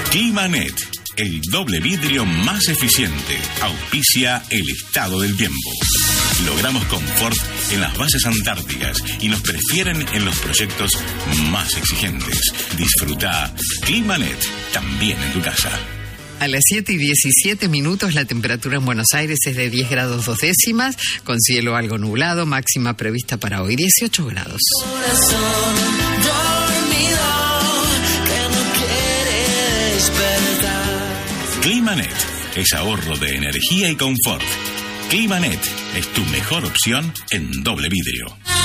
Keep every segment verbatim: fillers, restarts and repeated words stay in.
Climanet, el doble vidrio más eficiente, auspicia el estado del tiempo. Logramos confort en las bases antárticas y nos prefieren en los proyectos más exigentes. Disfruta Climanet, también en tu casa. A las siete y diecisiete minutos la temperatura en Buenos Aires es de diez grados dos décimas, con cielo algo nublado, máxima prevista para hoy dieciocho grados. Corazón dormido que no quiere despertar. Climanet es ahorro de energía y confort. Climanet es tu mejor opción en doble vidrio.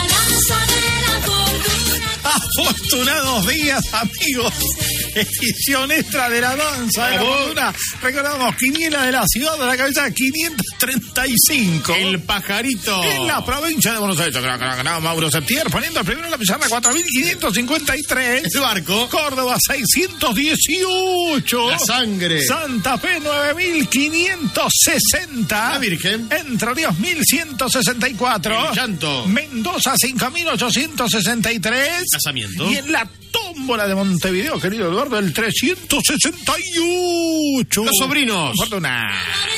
Afortunados días, amigos. Edición extra de la danza de la fortuna. Recordamos, quiniela de la ciudad de la cabeza quinientos treinta y cinco. El pajarito. En la provincia de Buenos Aires. Mauro Septier poniendo el primero en la pizarra cuatro mil quinientos cincuenta y tres. El barco. Córdoba seiscientos dieciocho. La sangre. Santa Fe nueve mil quinientos sesenta. La Virgen. Entre Ríos mil ciento sesenta y cuatro. El llanto. Mendoza cinco mil ochocientos sesenta y tres. Casamiento. Y en la tómbola de Montevideo, querido Eduardo, el trescientos sesenta y ocho. Los sobrinos. Fortuna.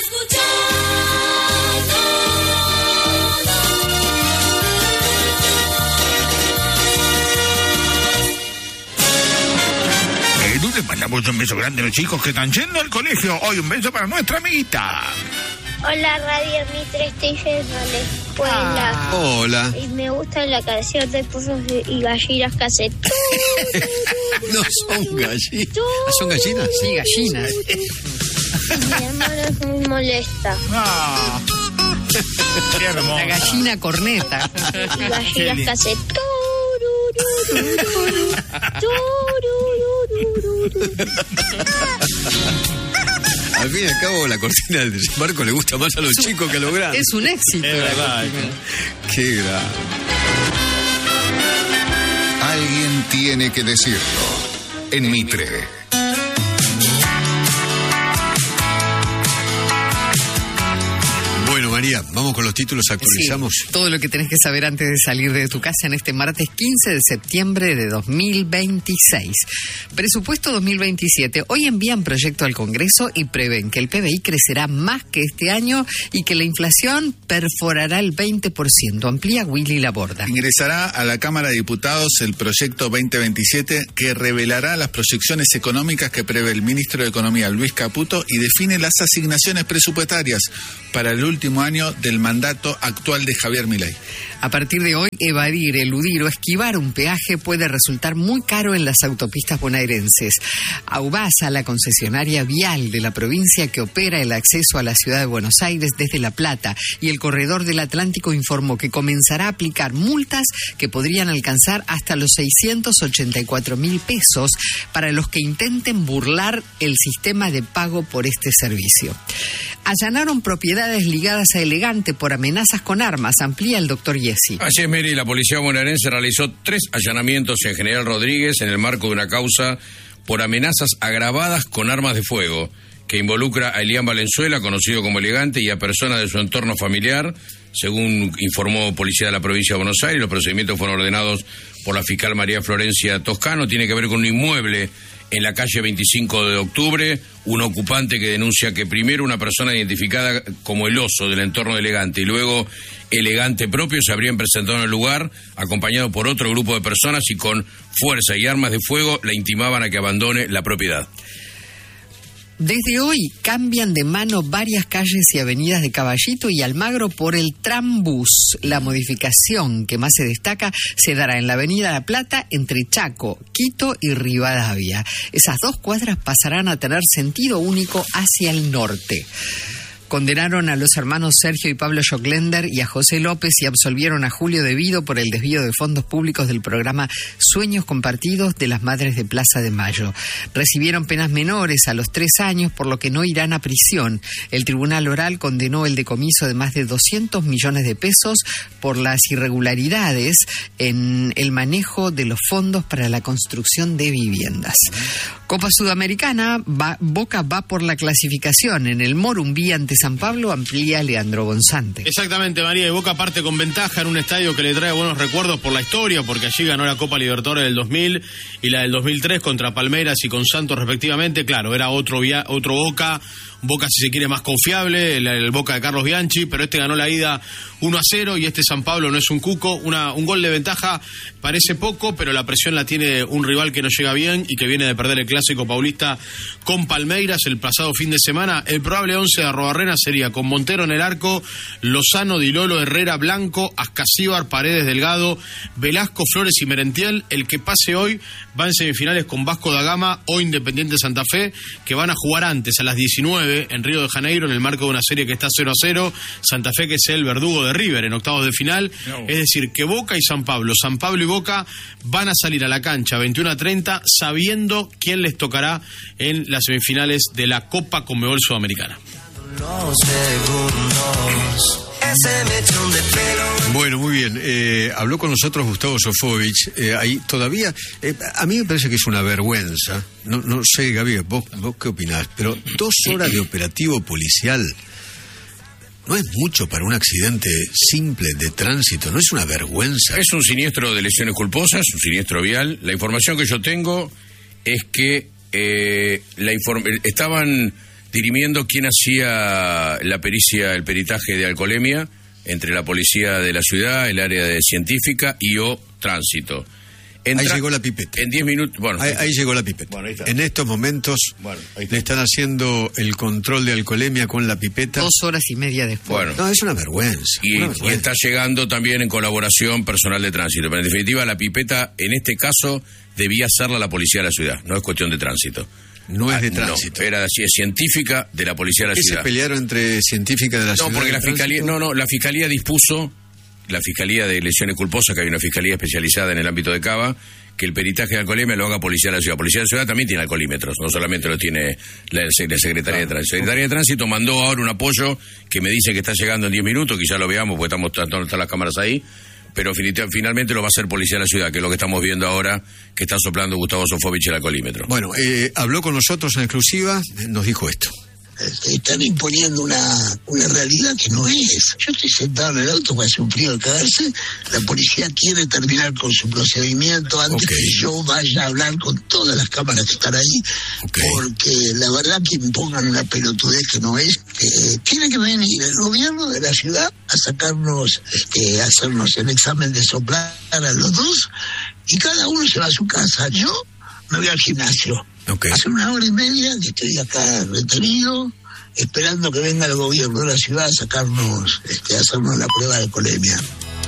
El lunes mandamos un beso grande a los chicos que están yendo al colegio. Hoy un beso para nuestra amiguita. Hola, Radio Mitre, estoy yendo a la escuela. Ah, hola. Y me gusta la canción de Pozos y Gallinas que hace... No son gallinas. ¿Son gallinas? Sí, gallinas. Mi hermano es muy molesta. Ah, qué hermoso. La gallina corneta. Y Gallinas que hace... Al fin y al cabo, la cortina del desembarco le gusta más a los chicos que a los grandes. Es un éxito. Es verdad. Qué grave. Alguien tiene que decirlo. En Mitre. Bueno, María, vamos con los títulos, actualizamos. Sí, todo lo que tenés que saber antes de salir de tu casa en este martes quince de septiembre de dos mil veintiséis. Presupuesto dos mil veintisiete. Hoy envían proyecto al Congreso y prevén que el P B I crecerá más que este año y que la inflación perforará el veinte por ciento. Amplía Willy Laborda. Ingresará a la Cámara de Diputados el proyecto veinte veintisiete que revelará las proyecciones económicas que prevé el ministro de Economía, Luis Caputo, y define las asignaciones presupuestarias para el último año del mandato actual de Javier Milei. A partir de hoy, evadir, eludir o esquivar un peaje puede resultar muy caro en las autopistas bonaerenses. Aubasa, la concesionaria vial de la provincia que opera el acceso a la ciudad de Buenos Aires desde La Plata y el corredor del Atlántico, informó que comenzará a aplicar multas que podrían alcanzar hasta los seiscientos ochenta y cuatro mil pesos para los que intenten burlar el sistema de pago por este servicio. Allanaron propiedades ligadas a Elegante por amenazas con armas, amplía el doctor Yesi. Así es, Mary, la policía bonaerense realizó tres allanamientos en General Rodríguez en el marco de una causa por amenazas agravadas con armas de fuego, que involucra a Elian Valenzuela, conocido como Elegante, y a personas de su entorno familiar. Según informó Policía de la Provincia de Buenos Aires, los procedimientos fueron ordenados por la fiscal María Florencia Toscano. Tiene que ver con un inmueble en la calle veinticinco de octubre, un ocupante que denuncia que primero una persona identificada como el oso del entorno de Elegante y luego Elegante propio se habrían presentado en el lugar, acompañado por otro grupo de personas, y con fuerza y armas de fuego la intimaban a que abandone la propiedad. Desde hoy cambian de mano varias calles y avenidas de Caballito y Almagro por el Trambús. La modificación que más se destaca se dará en la avenida La Plata entre Chaco, Quito y Rivadavia. Esas dos cuadras pasarán a tener sentido único hacia el norte. Condenaron a los hermanos Sergio y Pablo Joclender y a José López y absolvieron a Julio Devido por el desvío de fondos públicos del programa Sueños Compartidos de las Madres de Plaza de Mayo. Recibieron penas menores a los tres años, por lo que no irán a prisión. El Tribunal Oral condenó el decomiso de más de doscientos millones de pesos por las irregularidades en el manejo de los fondos para la construcción de viviendas. Copa Sudamericana, va, Boca va por la clasificación. En el Morumbí ante San Pablo amplía Leandro Gonzante. Exactamente, María, y Boca parte con ventaja en un estadio que le trae buenos recuerdos por la historia, porque allí ganó la Copa Libertadores del dos mil y la del dos mil tres contra Palmeiras y con Santos respectivamente. Claro, era otro, via- otro Boca, Boca si se quiere más confiable, el, el Boca de Carlos Bianchi, pero este ganó la ida uno a cero y este San Pablo no es un cuco. Una, un gol de ventaja parece poco, pero la presión la tiene un rival que no llega bien y que viene de perder el Clásico Paulista con Palmeiras el pasado fin de semana. El probable once de Arrobarrena sería con Montero en el arco, Lozano, Di Lolo, Herrera, Blanco, Ascasíbar, Paredes, Delgado, Velasco, Flores y Merentiel. El que pase hoy va en semifinales con Vasco da Gama o Independiente Santa Fe, que van a jugar antes a las diecinueve en Río de Janeiro en el marco de una serie que está cero a cero. Santa Fe, que es el verdugo de River en octavos de final. No. Es decir, que Boca y San Pablo, San Pablo y Boca van a salir a la cancha veintiuno a treinta sabiendo quién les tocará en las semifinales de la Copa Conmebol Sudamericana. Bueno, muy bien. Eh, habló con nosotros Gustavo Sofovich. Eh, ahí todavía, eh, a mí me parece que es una vergüenza. No, no sé, Gaby, vos, vos qué opinás, pero dos horas de operativo policial no es mucho para un accidente simple de tránsito, no es una vergüenza. Es un siniestro de lesiones culposas, un siniestro vial. La información que yo tengo es que eh, la inform- estaban dirimiendo quién hacía la pericia, el peritaje de alcoholemia entre la policía de la ciudad, el área de científica y o tránsito. Entra, ahí llegó la pipeta. En diez minutos, bueno. Ahí, ahí llegó la pipeta. Bueno, en estos momentos bueno, le están haciendo el control de alcoholemia con la pipeta. Dos horas y media después. Bueno, no, es una vergüenza, y, una vergüenza. Y está llegando también en colaboración personal de tránsito. Pero en definitiva la pipeta, en este caso, debía hacerla la policía de la ciudad. No es cuestión de tránsito. No es de tránsito. No, era así, es científica de la policía de la ¿Qué ciudad. se pelearon entre científica de la no, ciudad? No, porque la fiscalía, no, no, la fiscalía dispuso, la fiscalía de lesiones culposas, que hay una fiscalía especializada en el ámbito de Cava, que el peritaje de alcoholemia lo haga policía de la ciudad. Policía de la ciudad también tiene alcoholímetros, no solamente lo tiene la, la Secretaría claro. de Tránsito. La Secretaría de Tránsito mandó ahora un apoyo que me dice que está llegando en diez minutos, quizá lo veamos porque estamos tratando de estar las cámaras ahí. Pero finalmente lo va a hacer Policía de la Ciudad, que es lo que estamos viendo ahora, que está soplando Gustavo Sofovich el alcoholímetro. Bueno, eh, habló con nosotros en exclusiva, nos dijo esto. Están imponiendo una, una realidad que no es. Yo estoy sentado en el auto para hacer un frío de cagarse. La policía quiere terminar con su procedimiento antes okay. que yo vaya a hablar con todas las cámaras que están ahí. Okay. Porque la verdad que impongan una pelotudez que no es. Que tiene que venir el gobierno de la ciudad a sacarnos, este, a hacernos el examen de soplar a los dos y cada uno se va a su casa. Yo me voy al gimnasio. Okay. Hace una hora y media que estoy acá retenido, esperando que venga el gobierno de la ciudad a sacarnos, este, a hacernos la prueba de alcoholemia.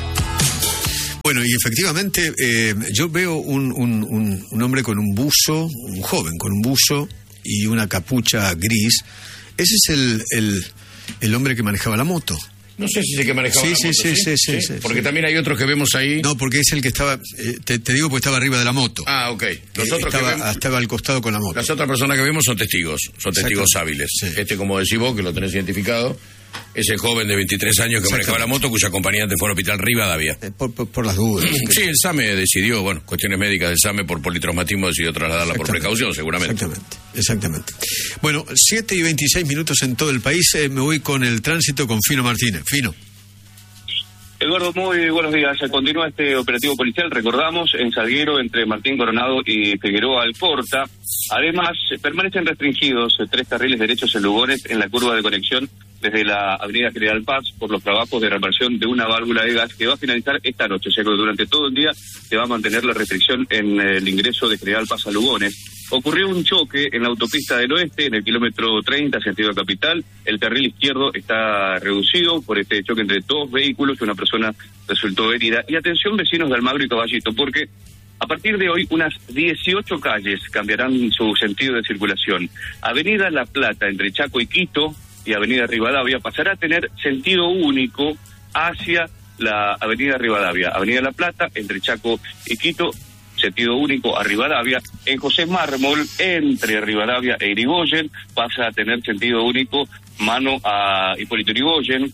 Bueno, y efectivamente eh, yo veo un, un, un, un hombre con un buzo, un joven con un buzo y una capucha gris. Ese es el, el, el hombre que manejaba la moto. No sé si es el que manejaba sí, la sí, moto, sí, ¿sí? Sí, sí, sí, sí, porque sí. también hay otros que vemos ahí. No, porque es el que estaba, eh, te, te digo porque estaba arriba de la moto. Ah, ok. Los eh, otros estaba, que vemos, estaba al costado con la moto. Las otras personas que vemos son testigos, son testigos hábiles. Sí. Este, como decís vos, que lo tenés identificado, es el joven de veintitrés años que manejaba la moto, cuya acompañante fue al hospital Rivadavia. Eh, por, por, por las dudas. Sí, el SAME decidió, bueno, cuestiones médicas del SAME por politraumatismo decidió trasladarla por precaución, seguramente. Exactamente, exactamente. Bueno, siete y veintiséis minutos en todo el país. Eh, me voy con el tránsito con Fino Martínez. Fino. Eduardo, muy buenos días. Continúa este operativo policial, recordamos, en Salguero, entre Martín Coronado y Figueroa Alcorta. Además, permanecen restringidos tres carriles derechos en Lugones en la curva de conexión desde la avenida General Paz por los trabajos de reparación de una válvula de gas que va a finalizar esta noche. O sea que durante todo el día se va a mantener la restricción en el ingreso de General Paz a Lugones. Ocurrió un choque en la autopista del oeste, en el kilómetro treinta, sentido capital. El carril izquierdo está reducido por este choque entre dos vehículos. Una persona resultó herida. Y atención, vecinos de Almagro y Caballito, porque a partir de hoy unas dieciocho calles cambiarán su sentido de circulación. Avenida La Plata, entre Chaco y Quito, y Avenida Rivadavia, pasará a tener sentido único hacia la Avenida Rivadavia. Avenida La Plata, entre Chaco y Quito, sentido único a Rivadavia. En José Mármol, entre Rivadavia e Irigoyen, pasa a tener sentido único mano a Hipólito Yrigoyen.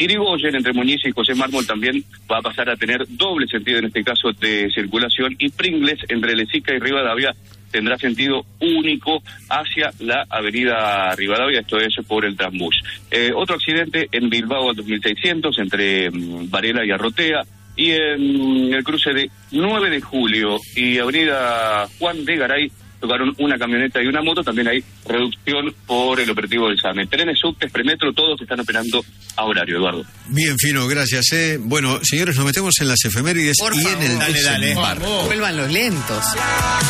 Irigoyen, entre Muñiz y José Mármol, también va a pasar a tener doble sentido, en este caso, de circulación, y Pringles, entre Lesica y Rivadavia, tendrá sentido único hacia la avenida Rivadavia, esto es por el Trambús. Eh, otro accidente en Bilbao al dos mil seiscientos, entre um, Varela y Arrotea, y en el cruce de nueve de julio y avenida Juan de Garay, tocaron una camioneta y una moto. También hay reducción por el operativo del SAME. Trenes, subtes, premetro, todos están operando a horario, Eduardo. Bien, Fino, gracias. Eh. Bueno, señores, nos metemos en las efemérides Por y favor. en el Dale, dale. desembarco. Vuelvan los lentos.